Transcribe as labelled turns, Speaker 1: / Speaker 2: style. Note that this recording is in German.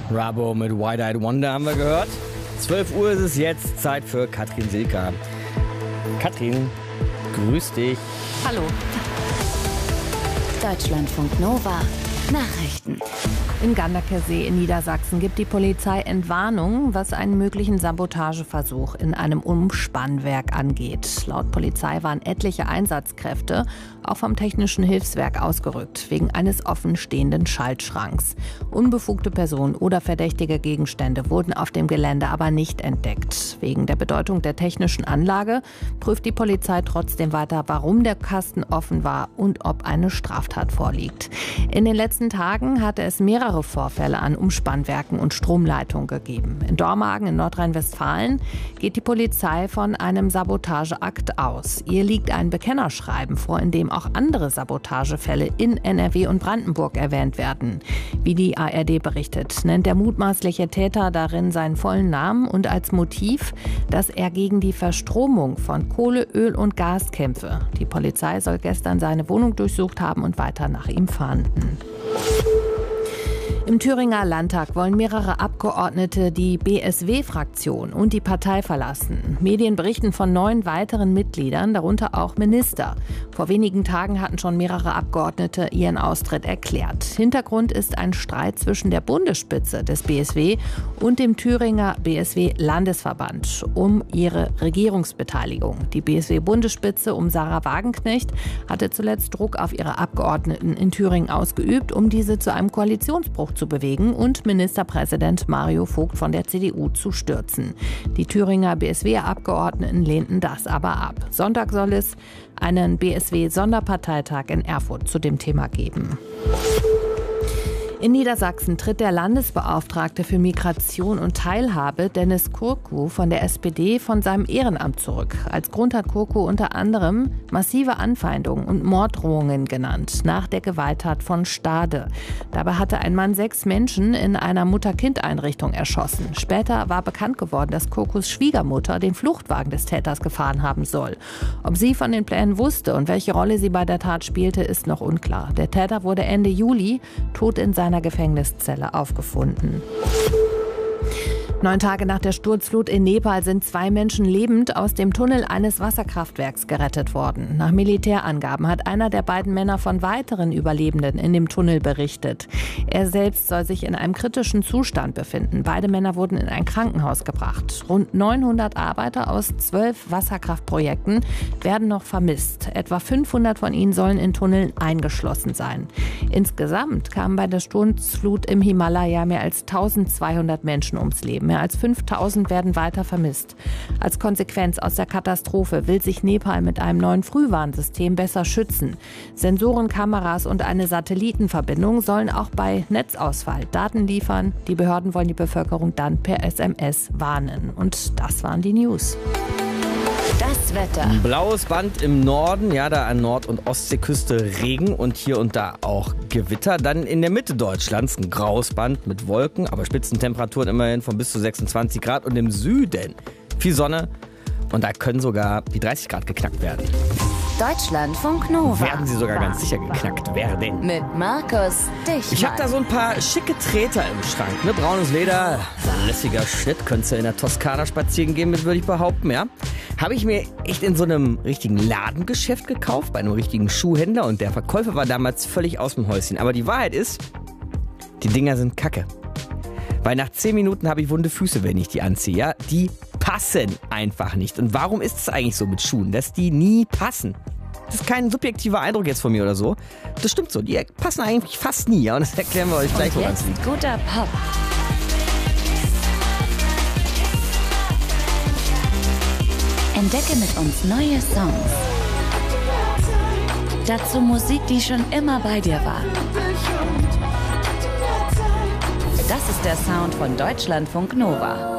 Speaker 1: Rabo mit Wide-Eyed Wonder haben wir gehört. 12 Uhr ist es jetzt, Zeit für Katrin Silka. Katrin, grüß dich.
Speaker 2: Hallo.
Speaker 3: Deutschlandfunk Nova Nachrichten.
Speaker 2: In Ganderkesee in Niedersachsen gibt die Polizei Entwarnung, was einen möglichen Sabotageversuch in einem Umspannwerk angeht. Laut Polizei waren etliche Einsatzkräfte auch vom Technischen Hilfswerk ausgerückt, wegen eines offenstehenden Schaltschranks. Unbefugte Personen oder verdächtige Gegenstände wurden auf dem Gelände aber nicht entdeckt. Wegen der Bedeutung der technischen Anlage prüft die Polizei trotzdem weiter, warum der Kasten offen war und ob eine Straftat vorliegt. In den letzten Tagen hatte es mehrere Vorfälle an Umspannwerken und Stromleitungen gegeben. In Dormagen in Nordrhein-Westfalen geht die Polizei von einem Sabotageakt aus. Ihr liegt ein Bekennerschreiben vor, in dem auch andere Sabotagefälle in NRW und Brandenburg erwähnt werden. Wie die ARD berichtet, nennt der mutmaßliche Täter darin seinen vollen Namen und als Motiv, dass er gegen die Verstromung von Kohle, Öl und Gas kämpfe. Die Polizei soll gestern seine Wohnung durchsucht haben und weiter nach ihm fahnden. Im Thüringer Landtag wollen mehrere Abgeordnete die BSW-Fraktion und die Partei verlassen. Medien berichten von 9 weiteren Mitgliedern, darunter auch Minister. Vor wenigen Tagen hatten schon mehrere Abgeordnete ihren Austritt erklärt. Hintergrund ist ein Streit zwischen der Bundesspitze des BSW und dem Thüringer BSW-Landesverband um ihre Regierungsbeteiligung. Die BSW-Bundesspitze um Sarah Wagenknecht hatte zuletzt Druck auf ihre Abgeordneten in Thüringen ausgeübt, um diese zu einem Koalitionsbruch zu bewegen und Ministerpräsident Mario Vogt von der CDU zu stürzen. Die Thüringer BSW-Abgeordneten lehnten das aber ab. Sonntag soll es einen BSW-Sonderparteitag in Erfurt zu dem Thema geben. In Niedersachsen tritt der Landesbeauftragte für Migration und Teilhabe, Dennis Kurku von der SPD, von seinem Ehrenamt zurück. Als Grund hat Kurku unter anderem massive Anfeindungen und Morddrohungen genannt, nach der Gewalttat von Stade. Dabei hatte ein Mann 6 Menschen in einer Mutter-Kind-Einrichtung erschossen. Später war bekannt geworden, dass Kurkus Schwiegermutter den Fluchtwagen des Täters gefahren haben soll. Ob sie von den Plänen wusste und welche Rolle sie bei der Tat spielte, ist noch unklar. Der Täter wurde Ende Juli tot in seiner Gefängniszelle aufgefunden. 9 Tage nach der Sturzflut in Nepal sind 2 Menschen lebend aus dem Tunnel eines Wasserkraftwerks gerettet worden. Nach Militärangaben hat einer der beiden Männer von weiteren Überlebenden in dem Tunnel berichtet. Er selbst soll sich in einem kritischen Zustand befinden. Beide Männer wurden in ein Krankenhaus gebracht. Rund 900 Arbeiter aus 12 Wasserkraftprojekten werden noch vermisst. Etwa 500 von ihnen sollen in Tunneln eingeschlossen sein. Insgesamt kamen bei der Sturzflut im Himalaya mehr als 1200 Menschen ums Leben. Mehr als 5000 werden weiter vermisst. Als Konsequenz aus der Katastrophe will sich Nepal mit einem neuen Frühwarnsystem besser schützen. Sensoren, Kameras und eine Satellitenverbindung sollen auch bei Netzausfall Daten liefern. Die Behörden wollen die Bevölkerung dann per SMS warnen. Und das waren die News.
Speaker 3: Das Wetter.
Speaker 1: Ein blaues Band im Norden, ja, da an Nord- und Ostseeküste Regen und hier und da auch Gewitter. Dann in der Mitte Deutschlands ein graues Band mit Wolken, aber Spitzentemperaturen immerhin von bis zu 26 Grad. Und im Süden viel Sonne und da können sogar die 30 Grad geknackt werden.
Speaker 3: Deutschlandfunk Nova.
Speaker 1: Werden sie sogar ganz sicher geknackt werden.
Speaker 3: Mit Markus Dichmann.
Speaker 1: Ich habe da so ein paar schicke Treter im Schrank, ne? Braunes Leder, lässiger Schnitt, könntest du in der Toskana spazieren gehen mit, würde ich behaupten, ja. Habe ich mir echt in so einem richtigen Ladengeschäft gekauft, bei einem richtigen Schuhhändler und der Verkäufer war damals völlig aus dem Häuschen. Aber die Wahrheit ist, die Dinger sind kacke. Weil nach 10 Minuten habe ich wunde Füße, wenn ich die anziehe, ja. Die passen einfach nicht. Und warum ist es eigentlich so mit Schuhen, dass die nie passen? Das ist kein subjektiver Eindruck jetzt von mir oder so. Das stimmt so, die passen eigentlich fast nie, ja. Und das erklären wir euch gleich, woran es liegt.
Speaker 3: Guter Pop. Entdecke mit uns neue Songs. Dazu Musik, die schon immer bei dir war. Das ist der Sound von Deutschlandfunk Nova.